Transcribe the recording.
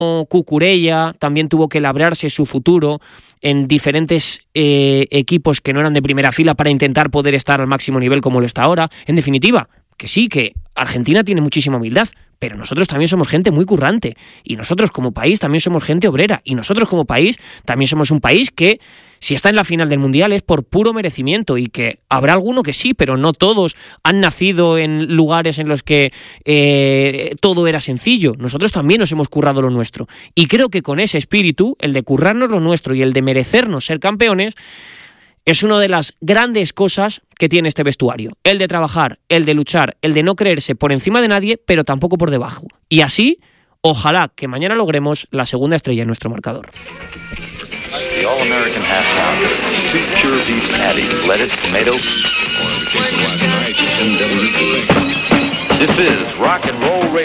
Cucurella también tuvo que labrarse su futuro en diferentes equipos que no eran de primera fila para intentar poder estar al máximo nivel como lo está ahora. En definitiva, que sí, que Argentina tiene muchísima humildad, pero nosotros también somos gente muy currante, y nosotros como país también somos gente obrera, y nosotros como país también somos un país que, si está en la final del Mundial, es por puro merecimiento, y que habrá alguno que sí, pero no todos han nacido en lugares en los que todo era sencillo. Nosotros también nos hemos currado lo nuestro, y creo que con ese espíritu, el de currarnos lo nuestro y el de merecernos ser campeones, es una de las grandes cosas que tiene este vestuario. El de trabajar, el de luchar, el de no creerse por encima de nadie, pero tampoco por debajo. Y así, ojalá que mañana logremos la segunda estrella en nuestro marcador. The All-American Half Pounder. 2 pure beef patties, lettuce, tomato. This is Rock and Roll Radio.